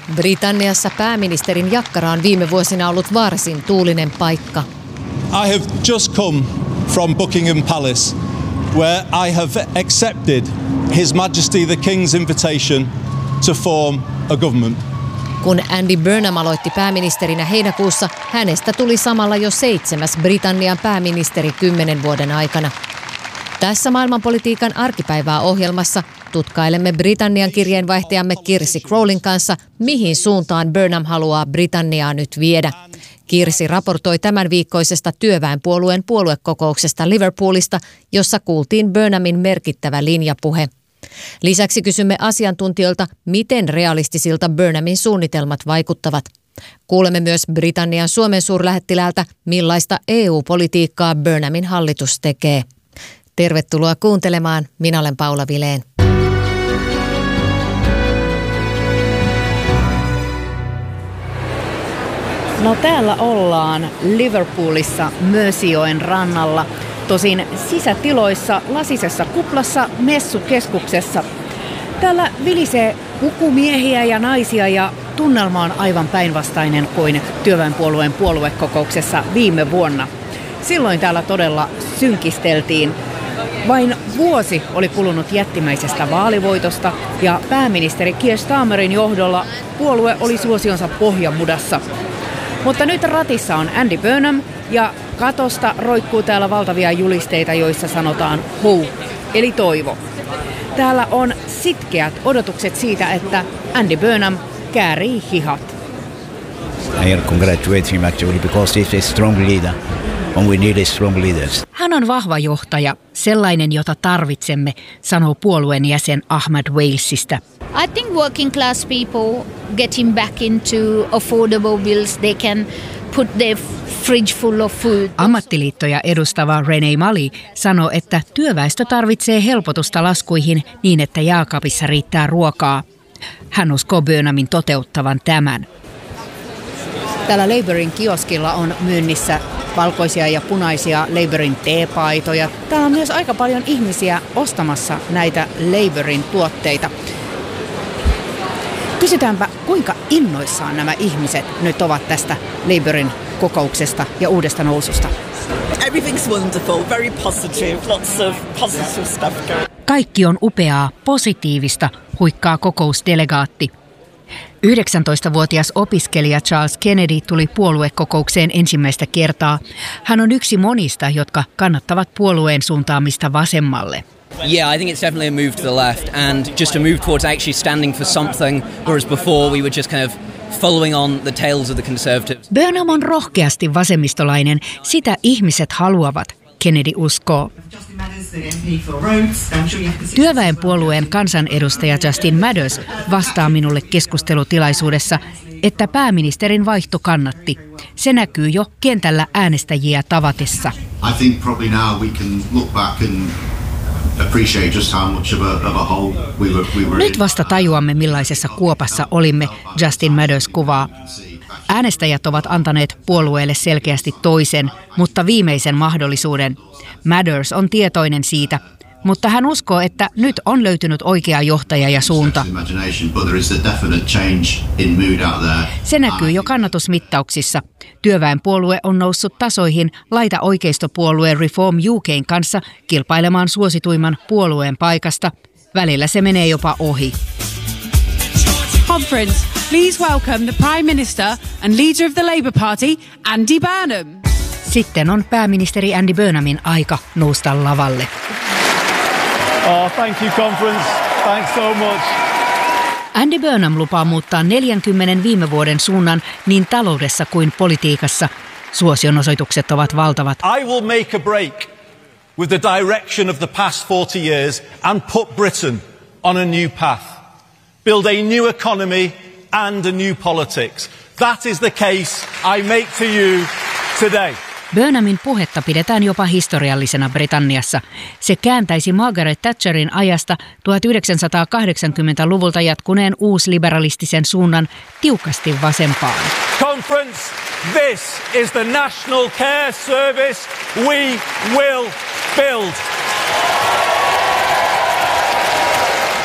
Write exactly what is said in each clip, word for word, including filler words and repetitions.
Britanniassa pääministerin jakkara on viime vuosina ollut varsin tuulinen paikka. I have just come from Buckingham Palace, where I have accepted His Majesty the King's invitation to form a government. Kun Andy Burnham aloitti pääministerinä heinäkuussa, hänestä tuli samalla jo seitsemäs Britannian pääministeri kymmenen vuoden aikana. Tässä maailmanpolitiikan arkipäivää ohjelmassa tutkailemme Britannian kirjeenvaihtajamme Kirsi Crowlin kanssa, mihin suuntaan Burnham haluaa Britanniaa nyt viedä. Kirsi raportoi tämän viikkoisesta työväenpuolueen puoluekokouksesta Liverpoolista, jossa kuultiin Burnhamin merkittävä linjapuhe. Lisäksi kysymme asiantuntijoilta, miten realistisilta Burnhamin suunnitelmat vaikuttavat. Kuulemme myös Britannian Suomen suurlähettiläältä, millaista E U-politiikkaa Burnhamin hallitus tekee. Tervetuloa kuuntelemaan. Minä olen Paula Vileen. No täällä ollaan Liverpoolissa Merseyjoen rannalla. Tosin sisätiloissa, lasisessa kuplassa, messukeskuksessa. Täällä vilisee pukumiehiä ja naisia ja tunnelma on aivan päinvastainen kuin työväenpuolueen puoluekokouksessa viime vuonna. Silloin täällä todella synkisteltiin. Vain vuosi oli kulunut jättimäisestä vaalivoitosta ja pääministeri Keir Starmerin johdolla puolue oli suosionsa pohjamudassa. Mutta nyt ratissa on Andy Burnham ja katosta roikkuu täällä valtavia julisteita, joissa sanotaan hope, eli toivo. Täällä on sitkeät odotukset siitä, että Andy Burnham käärii hihat. I congratulate him actually because he's a strong leader. And we need strong leaders. Hän on vahva johtaja, sellainen, jota tarvitsemme, sanoo puolueen jäsen Ahmad Walesista. I think working class people getting back into affordable bills, they can put their fridge full of food. Ammattiliittoja edustava Renee Mali sanoo, että työväestö tarvitsee helpotusta laskuihin niin, että jääkaapissa riittää ruokaa. Hän uskoo Burnhamin toteuttavan tämän. Täällä Labourin kioskilla on myynnissä valkoisia ja punaisia Labourin teepaitoja. Täällä on myös aika paljon ihmisiä ostamassa näitä Labourin tuotteita. Kysytäänpä, kuinka innoissaan nämä ihmiset nyt ovat tästä Labourin kokouksesta ja uudesta noususta. Everything's wonderful, very positive, lots of positive stuff going. Kaikki on upeaa, positiivista, huikkaa kokousdelegaatti. yhdeksäntoistavuotias opiskelija Charles Kennedy tuli puoluekokoukseen ensimmäistä kertaa. Hän on yksi monista, jotka kannattavat puolueen suuntaamista vasemmalle. Yeah, I think it's definitely a move to the left and just a move towards actually standing for something, whereas before we were just kind of following on the tails of the Conservatives. Burnham on rohkeasti vasemmistolainen, sitä ihmiset haluavat, Kennedy uskoo. Työväenpuolueen kansanedustaja Justin Meadows vastaa minulle keskustelutilaisuudessa, että pääministerin vaihto kannatti. Se näkyy jo kentällä äänestäjiä tavatessa. I think probably now we can look back and appreciate just how much of a, of a hole we were, we were Nyt vasta tajuamme, millaisessa kuopassa olimme, Justin Meadows kuvaa. Äänestäjät ovat antaneet puolueelle selkeästi toisen, mutta viimeisen mahdollisuuden. Meadows on tietoinen siitä, mutta hän uskoo, että nyt on löytynyt oikea johtaja ja suunta. Se näkyy jo kannatusmittauksissa. Työväenpuolue on noussut tasoihin laita-oikeistopuolueen Reform U K:n kanssa kilpailemaan suosituimman puolueen paikasta. Välillä se menee jopa ohi. Conference, please welcome the Prime Minister and Leader of the Labour Party, Andy Burnham. Sitten on pääministeri Andy Burnhamin aika nousta lavalle. Oh, thank you, conference. Thanks so much. Andy Burnham lupaa muuttaa neljänkymmenen viime vuoden suunnan niin taloudessa kuin politiikassa. Suosionosoitukset ovat valtavat. I will make a break with the direction of the past forty years and put Britain on a new path. Build a new economy and a new politics. That is the case I make to you today. Burnhamin puhetta pidetään jopa historiallisena Britanniassa. Se kääntäisi Margaret Thatcherin ajasta tuhatyhdeksänsataakahdeksankymmentäluvulta jatkuneen uusliberalistisen suunnan tiukasti vasempaan. Conference, this is the National Care Service we will build.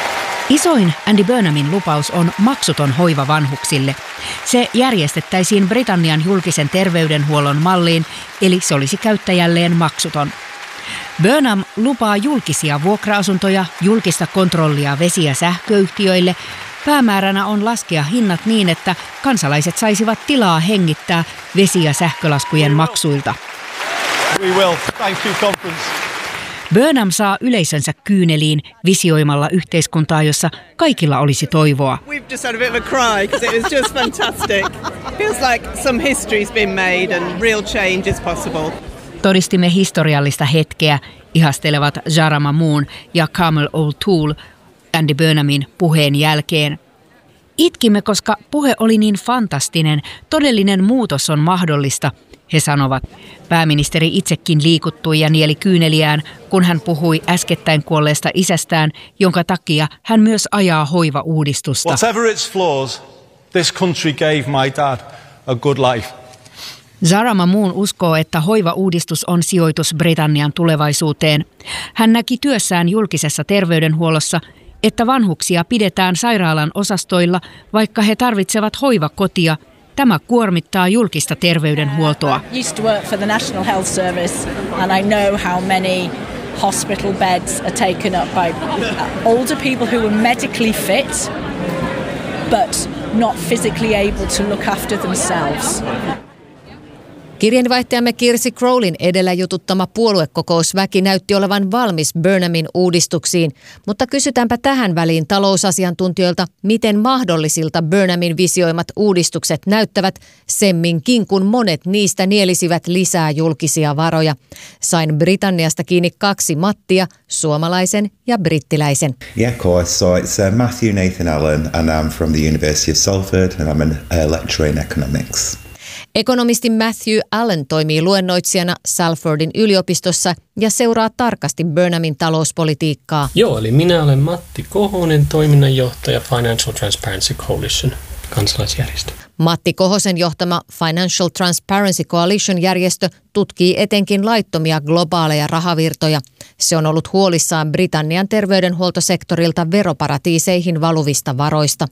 Isoin Andy Burnhamin lupaus on maksuton hoiva vanhuksille. Se järjestettäisiin Britannian julkisen terveydenhuollon malliin, eli se olisi käyttäjälleen maksuton. Burnham lupaa julkisia vuokra-asuntoja, julkista kontrollia vesi- ja sähköyhtiöille. Päämääränä on laskea hinnat niin, että kansalaiset saisivat tilaa hengittää vesi- ja sähkölaskujen maksuilta. We will. Thank you, conference. Burnham saa yleisönsä kyyneliin visioimalla yhteiskuntaa, jossa kaikilla olisi toivoa. We've just had a bit of a cry because it was just fantastic. Feels like some history's been made and real change is possible. Todistimme historiallista hetkeä, ihastelevat Jarama Moon ja Carmel O'Toole Andy Burnhamin puheen jälkeen. Itkimme, koska puhe oli niin fantastinen, todellinen muutos on mahdollista, he sanovat. Pääministeri itsekin liikuttui ja nieli kyyneliään, kun hän puhui äskettäin kuolleesta isästään, jonka takia hän myös ajaa hoivauudistusta. Whatever its flaws, this country gave my dad a good life. Jarama Moon uskoo, että hoivauudistus on sijoitus Britannian tulevaisuuteen. Hän näki työssään julkisessa terveydenhuollossa, että vanhuksia pidetään sairaalan osastoilla, vaikka he tarvitsevat hoivakotia. Tämä kuormittaa julkista terveydenhuoltoa. I used to work for the National Health Service and I know how many hospital beds are taken up by older people who were medically fit but not physically able to look after themselves. Kirjeenvaihtajamme Kirsi Crowlin edellä jututtama puoluekokousväki näytti olevan valmis Burnhamin uudistuksiin, mutta kysytäänpä tähän väliin talousasiantuntijoilta, miten mahdollisilta Burnhamin visioimat uudistukset näyttävät, semminkin kun monet niistä nielisivät lisää julkisia varoja. Sain Britanniasta kiinni kaksi Mattia, suomalaisen ja brittiläisen. Yeah, of course. So it's uh, Matthew Nathan Allen and I'm from the University of Salford and I'm a uh, lecturer in economics. Ekonomisti Matthew Allen toimii luennoitsijana Salfordin yliopistossa ja seuraa tarkasti Burnhamin talouspolitiikkaa. Joo, eli minä olen Matti Kohonen, toiminnanjohtaja Financial Transparency Coalition, kansalaisjärjestö. Matti Kohosen johtama Financial Transparency Coalition-järjestö tutkii etenkin laittomia globaaleja rahavirtoja. Se on ollut huolissaan Britannian terveydenhuoltosektorilta veroparatiiseihin valuvista varoista.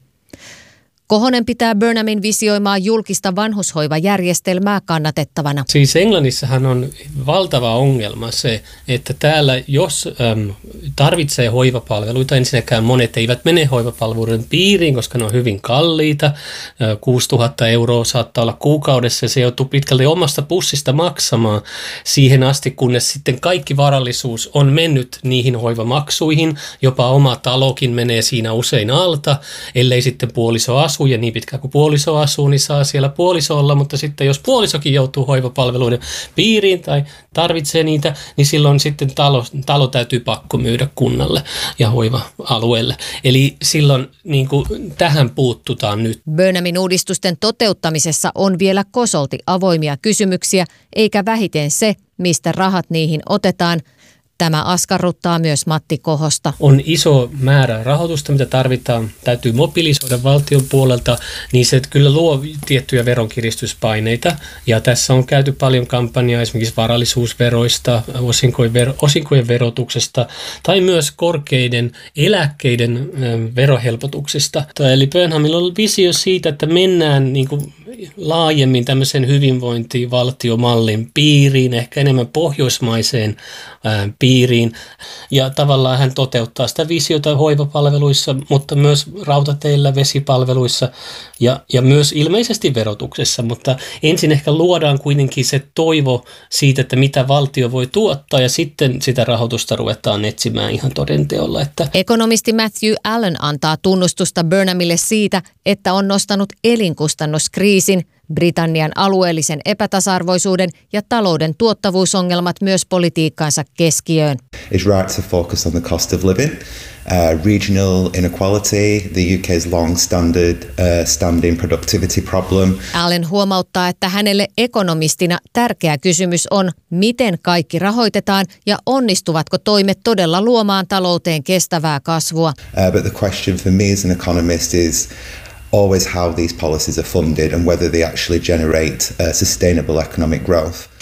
Kohonen pitää Burnhamin visioimaa julkista vanhushoivajärjestelmää kannatettavana. Siis Englannissahan on valtava ongelma se, että täällä jos äm, tarvitsee hoivapalveluita, ensinnäkään monet eivät mene hoivapalveluiden piiriin, koska ne on hyvin kalliita. kuusituhatta euroa saattaa olla kuukaudessa ja se joutuu pitkälti omasta pussista maksamaan siihen asti, kunnes sitten kaikki varallisuus on mennyt niihin hoivamaksuihin. Jopa oma talokin menee siinä usein alta, ellei sitten puoliso asu. Ja niin pitkään kuin puoliso asuu, niin saa siellä puoliso olla, mutta sitten jos puolisokin joutuu hoivapalveluiden piiriin tai tarvitsee niitä, niin silloin sitten talo, talo täytyy pakko myydä kunnalle ja hoiva-alueelle. Eli silloin niin kuin, tähän puuttutaan nyt. Burnhamin uudistusten toteuttamisessa on vielä kosolti avoimia kysymyksiä, eikä vähiten se, mistä rahat niihin otetaan. Tämä askarruttaa myös Matti Kohosta. On iso määrä rahoitusta, mitä tarvitaan. Täytyy mobilisoida valtion puolelta, niin se kyllä luo tiettyjä veronkiristyspaineita. Ja tässä on käyty paljon kampanjaa esimerkiksi varallisuusveroista, osinkojen, vero, osinkojen verotuksesta tai myös korkeiden eläkkeiden verohelpotuksista. Eli Burnhamilla on visio siitä, että mennään niin kuin laajemmin tämmöisen hyvinvointivaltiomallin piiriin, ehkä enemmän pohjoismaiseen ää, piiriin. Ja tavallaan hän toteuttaa sitä visiota hoivapalveluissa, mutta myös rautateillä, vesipalveluissa ja, ja myös ilmeisesti verotuksessa. Mutta ensin ehkä luodaan kuitenkin se toivo siitä, että mitä valtio voi tuottaa ja sitten sitä rahoitusta ruvetaan etsimään ihan todenteolla. Että ekonomisti Matthew Allen antaa tunnustusta Burnhamille siitä, että on nostanut elinkustannuskriisin, Britannian alueellisen epätasa-arvoisuuden ja talouden tuottavuusongelmat myös politiikkaansa keskiöön. It's right to focus on the cost of living, uh, regional inequality, the U K's long-standing uh, standing productivity problem. Allen huomauttaa, että hänelle ekonomistina tärkeä kysymys on, miten kaikki rahoitetaan ja onnistuvatko toimet todella luomaan talouteen kestävää kasvua. Uh, but the question for me as an economist is always how these policies are funded and whether they actually generate uh, sustainable economic growth.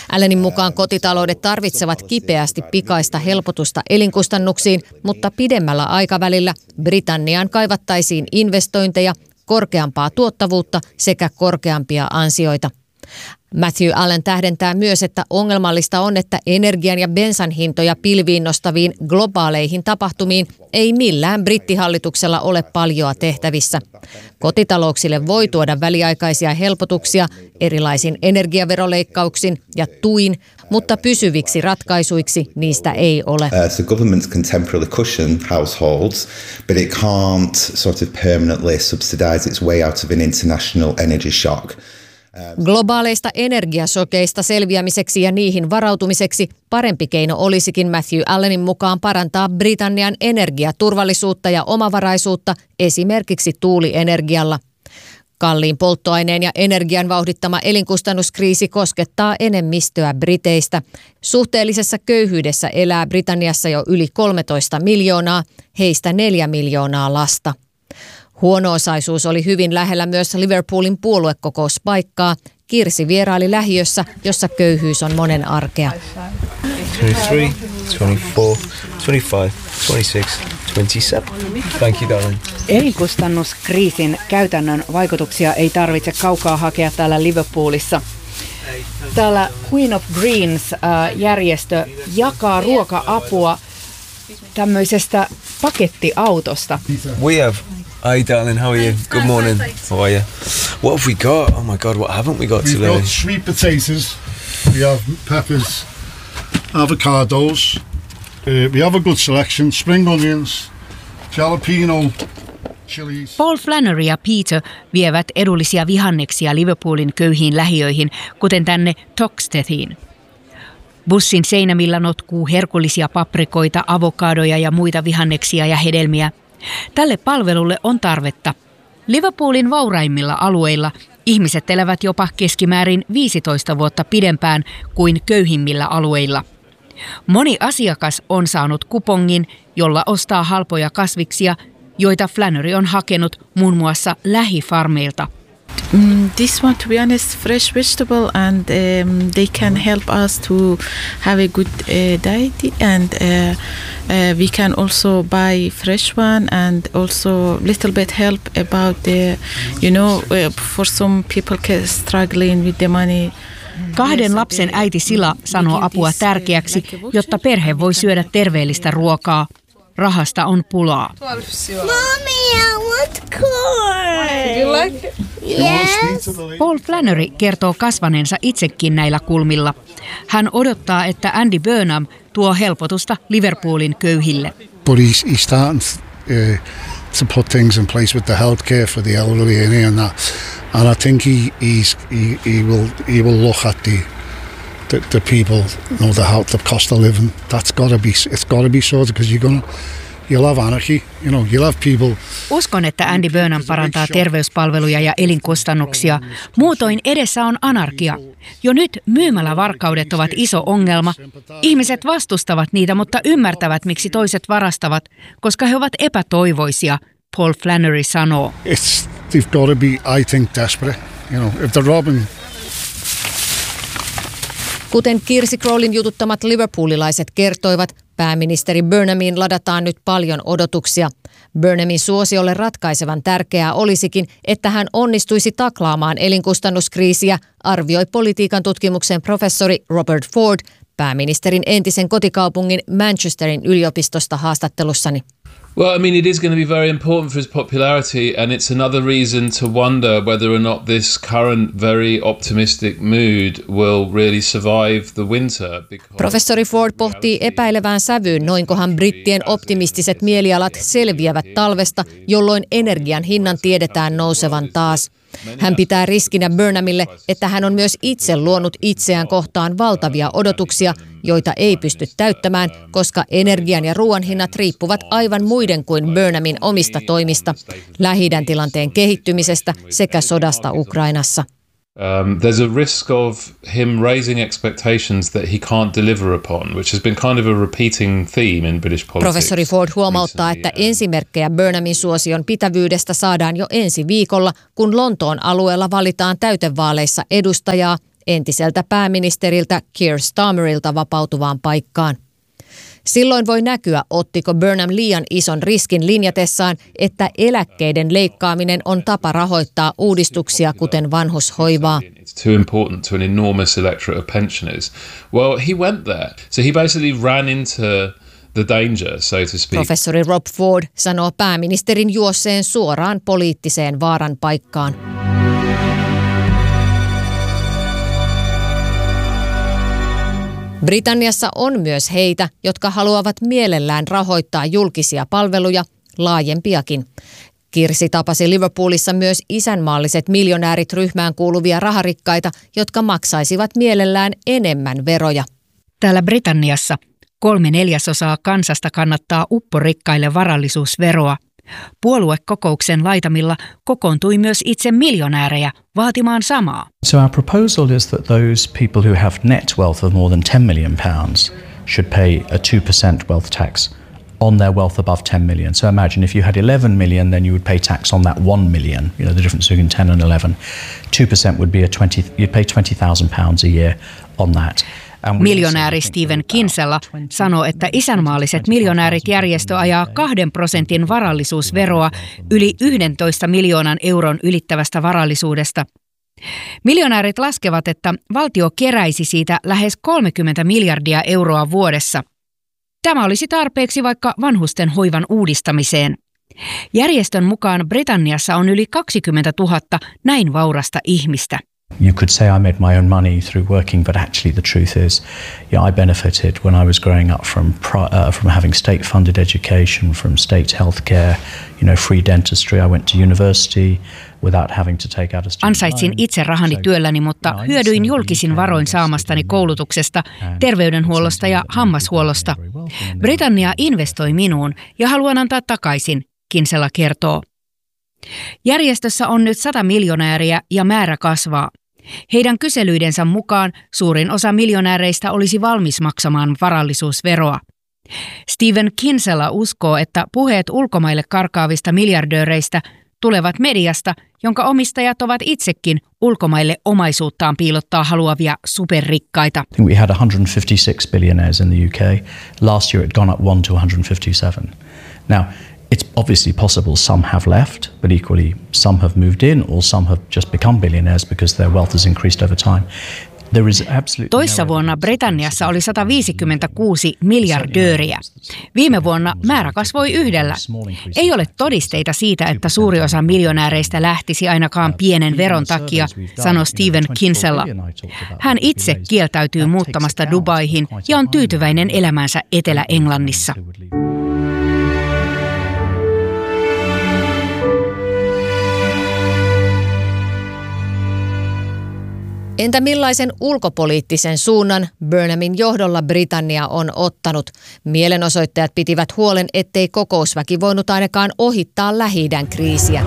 Allenin mukaan kotitaloudet tarvitsevat kipeästi pikaista helpotusta elinkustannuksiin, mutta pidemmällä aikavälillä Britanniaan kaivattaisiin investointeja, korkeampaa tuottavuutta sekä korkeampia ansioita. Matthew Allen tähdentää myös, että ongelmallista on, että energian ja bensan hintoja pilviin nostaviin globaaleihin tapahtumiin ei millään brittihallituksella ole paljoa tehtävissä. Kotitalouksille voi tuoda väliaikaisia helpotuksia erilaisin energiaveroleikkauksin ja tuin, mutta pysyviksi ratkaisuiksi niistä ei ole. Uh, so governments can temporarily cushion households, but it can't sort of permanently subsidise its way out of an international energy shock. Globaaleista energiasokeista selviämiseksi ja niihin varautumiseksi parempi keino olisikin Matthew Allenin mukaan parantaa Britannian energiaturvallisuutta ja omavaraisuutta esimerkiksi tuulienergialla. Kalliin polttoaineen ja energian vauhdittama elinkustannuskriisi koskettaa enemmistöä briteistä. Suhteellisessa köyhyydessä elää Britanniassa jo yli kolmetoista miljoonaa, heistä neljä miljoonaa lasta. Huono-osaisuus oli hyvin lähellä myös Liverpoolin puoluekokouspaikkaa. Kirsi vieraili lähiössä, jossa köyhyys on monen arkea. twenty-three, twenty-four, twenty-five, twenty-six, twenty-seven. Thank you, darling. Elinkustannuskriisin käytännön vaikutuksia ei tarvitse kaukaa hakea täällä Liverpoolissa. Täällä Queen of Greens-järjestö jakaa ruoka-apua tämmöisestä pakettiautosta. We have. Hi darling, how are you? Good morning. How are you? What have we got? Oh my god, what haven't we got We've today? got sweet potatoes, we have peppers, avocados, uh, we have a good selection, spring onions, jalapeno, chilies. Paul Flannery ja Peter vievät edullisia vihanneksia Liverpoolin köyhiin lähiöihin, kuten tänne Toxtethiin. Bussin seinämillä notkuu herkullisia paprikoita, avokadoja ja muita vihanneksia ja hedelmiä. Tälle palvelulle on tarvetta. Liverpoolin vauraimmilla alueilla ihmiset elävät jopa keskimäärin viisitoista vuotta pidempään kuin köyhimmillä alueilla. Moni asiakas on saanut kupongin, jolla ostaa halpoja kasviksia, joita Flannery on hakenut muun muassa lähifarmeilta. Mm, this one, to be honest, fresh vegetable, and um, they can help us to have a good uh, diet, and uh, uh, we can also buy fresh one, and also little bit help about the, you know, uh, for some people struggling with the money. Kahden lapsen äiti Sila sanoo apua tärkeäksi, jotta perhe voi syödä terveellistä ruokaa. Rahasta on pulaa. Mommy, I want corn. You like it? Yes. Paul Flannery kertoo kasvaneensa itsekin näillä kulmilla. Hän odottaa, että Andy Burnham tuo helpotusta Liverpoolin köyhille. But he's, he's starting uh, to put things in place with the healthcare for the elderly and that. And I think he he's, he, he will he will look at the the, the people, you know, the health, the cost of living. That's got to be it's got to be sorted, because you're gonna you'll have anarchy, you know, you'll have people. Uskon, että Andy Burnham parantaa terveyspalveluja ja elinkustannuksia. Muutoin edessä on anarkia. Jo nyt myymälävarkaudet ovat iso ongelma. Ihmiset vastustavat niitä, mutta ymmärtävät, miksi toiset varastavat, koska he ovat epätoivoisia, Paul Flannery sanoo. It's, they've got to be, I think, desperate. You know, if they're robbing. Kuten Kirsi Crowlin jututtamat liverpoolilaiset kertoivat, pääministeri Burnhamiin ladataan nyt paljon odotuksia. Burnhamin suosiolle ratkaisevan tärkeää olisikin, että hän onnistuisi taklaamaan elinkustannuskriisiä, arvioi politiikan tutkimuksen professori Robert Ford pääministerin entisen kotikaupungin Manchesterin yliopistosta haastattelussani. Well, I mean, it is going to be very important for his popularity, and it's another reason to wonder whether or not this current very optimistic mood will really survive the winter. Professori Ford pohtii epäilevään sävyyn, noinkohan brittien optimistiset mielialat selviävät talvesta, jolloin energian hinnan tiedetään nousevan taas. Hän pitää riskinä Burnhamille, että hän on myös itse luonut itseään kohtaan valtavia odotuksia, joita ei pysty täyttämään, koska energian ja ruoan hinnat riippuvat aivan muiden kuin Burnhamin omista toimista, Lähi-idän tilanteen kehittymisestä sekä sodasta Ukrainassa. Um, there's a risk of him raising expectations that he can't deliver upon, which has been kind of a repeating theme in British politics. Professori Ford huomauttaa, että ensimerkkejä Burnhamin suosion pitävyydestä saadaan jo ensi viikolla, kun Lontoon alueella valitaan täytevaaleissa edustajaa, entiseltä pääministeriltä Keir Starmerilta vapautuvaan paikkaan. Silloin voi näkyä, ottiko Burnham liian ison riskin linjatessaan, että eläkkeiden leikkaaminen on tapa rahoittaa uudistuksia, kuten vanhushoivaa. It's too important to an enormous electorate of pensioners. Well, he went there. So he basically ran into the danger, so to speak. Professori Rob Ford sanoo pääministerin juosseen suoraan poliittiseen vaaran paikkaan. Britanniassa on myös heitä, jotka haluavat mielellään rahoittaa julkisia palveluja, laajempiakin. Kirsi tapasi Liverpoolissa myös isänmaalliset miljonäärit ryhmään kuuluvia raharikkaita, jotka maksaisivat mielellään enemmän veroja. Täällä Britanniassa kolme neljäsosaa kansasta kannattaa upporikkaille varallisuusveroa. Puoluekokouksen laitamilla kokoontui myös itse miljonäärejä vaatimaan samaa. So our proposal is that those people who have net wealth of more than ten million pounds should pay a two percent wealth tax on their wealth above ten million. So imagine if you had eleven million, then you would pay tax on that one million. You know, the difference between ten and eleven. two percent would be a twenty, you'd pay twenty thousand pounds a year on that. Miljonääri Stephen Kinsella sanoo, että isänmaalliset miljonäärit järjestö ajaa kahden prosentin varallisuusveroa yli yhdentoista miljoonan euron ylittävästä varallisuudesta. Miljonäärit laskevat, että valtio keräisi siitä lähes kolmekymmentä miljardia euroa vuodessa. Tämä olisi tarpeeksi vaikka vanhusten hoivan uudistamiseen. Järjestön mukaan Britanniassa on yli kaksikymmentätuhatta näin vaurasta ihmistä. You could say I made my own money through working, but actually the truth is, yeah, I benefited when I was growing up from uh, from having state-funded education, from state healthcare, you know, free dentistry. I went to university without having to take out a student loan. Ansaitsin itse rahani työlläni, mutta hyödyin julkisin varoin saamastani koulutuksesta, terveydenhuollosta ja hammashuollosta. Britannia investoi minuun ja haluan antaa takaisin, Kinsella kertoo. Järjestössä on nyt sata miljonääriä ja määrä kasvaa. Heidän kyselyidensä mukaan suurin osa miljonääreistä olisi valmis maksamaan varallisuusveroa. Stephen Kinsella uskoo, että puheet ulkomaille karkaavista miljardööreistä tulevat mediasta, jonka omistajat ovat itsekin ulkomaille omaisuuttaan piilottaa haluavia superrikkaita. I think we had one hundred fifty-six billionaires in the U K. Last year it gone up one to one hundred fifty-seven. Now, it's obviously possible some have left, but equally some have moved in or some have just become billionaires because their wealth has increased over time. There is absolutely Toissa vuonna Britanniassa oli sata viisikymmentäkuusi miljardööriä. Viime vuonna määrä kasvoi yhdellä. Ei ole todisteita siitä, että suuri osa miljonääreistä lähtisi ainakaan pienen veron takia, sanoi Stephen Kinsella. Hän itse kieltäytyy muuttamasta Dubaihin ja on tyytyväinen elämänsä Etelä-Englannissa. Entä millaisen ulkopoliittisen suunnan Burnhamin johdolla Britannia on ottanut? Mielenosoittajat pitivät huolen, ettei kokousväki voinut ainakaan ohittaa Lähi-idän kriisiä.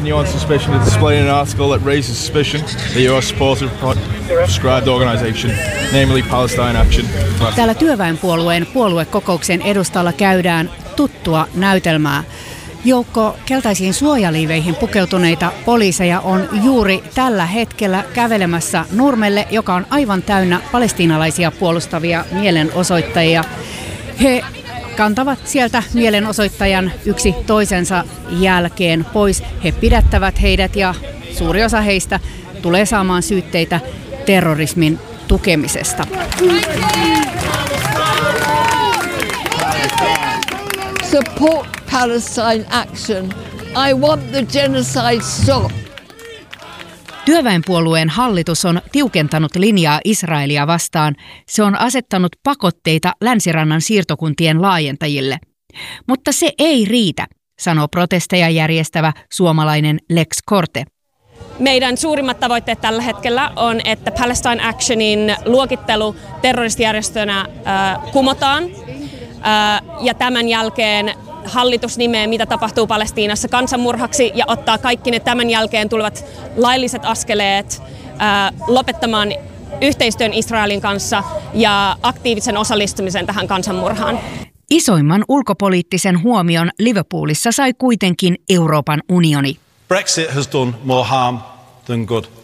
Täällä työväenpuolueen puoluekokouksen edustalla käydään tuttua näytelmää. Joukko keltaisiin suojaliiveihin pukeutuneita poliiseja on juuri tällä hetkellä kävelemässä nurmelle, joka on aivan täynnä palestiinalaisia puolustavia mielenosoittajia. He kantavat sieltä mielenosoittajan yksi toisensa jälkeen pois. He pidättävät heidät ja suuri osa heistä tulee saamaan syytteitä terrorismin tukemisesta. Support Palestine action. I want the genocide stopped. Työväenpuolueen hallitus on tiukentanut linjaa Israelia vastaan. Se on asettanut pakotteita Länsirannan siirtokuntien laajentajille. Mutta se ei riitä, sanoo protesteja järjestävä suomalainen Lex Korte. Meidän suurimmat tavoitteet tällä hetkellä on, että Palestine Actionin luokittelu terroristijärjestönä äh, kumotaan. Ja tämän jälkeen hallitus nimeää, mitä tapahtuu Palestiinassa kansanmurhaksi ja ottaa kaikki ne tämän jälkeen tulevat lailliset askeleet lopettamaan yhteistyön Israelin kanssa ja aktiivisen osallistumisen tähän kansanmurhaan. Isoimman ulkopoliittisen huomion Liverpoolissa sai kuitenkin Euroopan unioni. Brexit has done more harm than good.